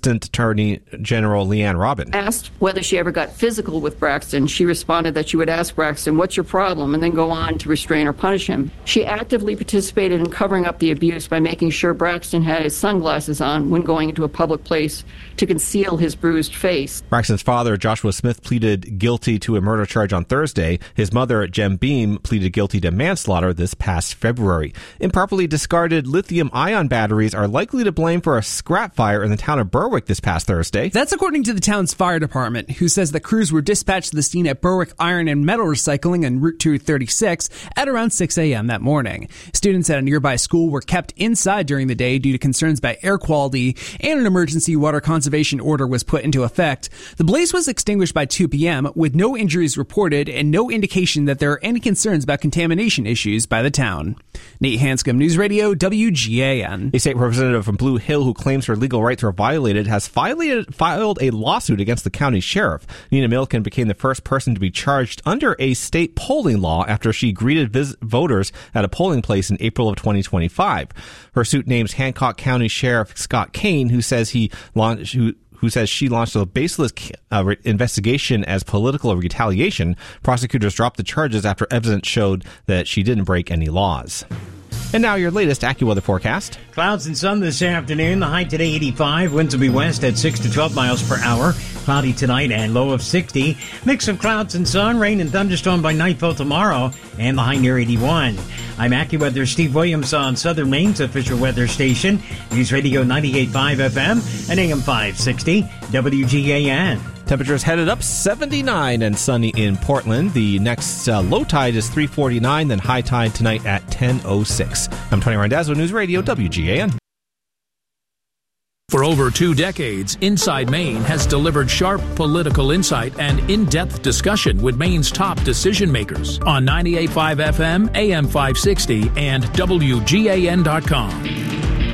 Assistant Attorney General Leanne Robin. Asked whether she ever got physical with Braxton, she responded that she would ask Braxton, "What's your problem?" and then go on to restrain or punish him. She actively participated in covering up the abuse by making sure Braxton had his sunglasses on when going into a public place to conceal his bruised face. Braxton's father, Joshua Smith, pleaded guilty to a murder charge on Thursday. His mother, Jem Beam, pleaded guilty to manslaughter this past February. Improperly discarded lithium-ion batteries are likely to blame for a scrap fire in the town of Berwick this past Thursday. That's according to the town's fire department, who says the crews were dispatched to the scene at Berwick Iron and Metal Recycling on Route 236 at around 6 a.m. that morning. Students at a nearby school were kept inside during the day due to concerns about air quality, and an emergency water conservation order was put into effect. The blaze was extinguished by 2 p.m. with no injuries reported and no indication that there are any concerns about contamination issues by the town. Nate Hanscom, News Radio, WGAN. A state representative from Blue Hill who claims her legal rights were violated has filed a lawsuit against the county sheriff. Nina Milken became the first person to be charged under a state polling law after she greeted voters at a polling place in April of 2025. Her suit names Hancock County Sheriff Scott Kane, who says she launched a baseless investigation as political retaliation. Prosecutors dropped the charges after evidence showed that she didn't break any laws. And now your latest AccuWeather forecast. Clouds and sun this afternoon. The high today 85. Winds will be west at 6 to 12 miles per hour. Cloudy tonight and low of 60. Mix of clouds and sun. Rain and thunderstorm by nightfall tomorrow. And the high near 81. I'm AccuWeather Steve Williams on Southern Maine's official weather station. News Radio 98.5 FM and AM 560 WGAN. Temperatures headed up 79 and sunny in Portland. The next low tide is 3:49, then high tide tonight at 10:06. I'm Tony Randazzo, News Radio WGAN. For over 2 decades, Inside Maine has delivered sharp political insight and in-depth discussion with Maine's top decision makers on 98.5 FM, AM 560, and WGAN.com.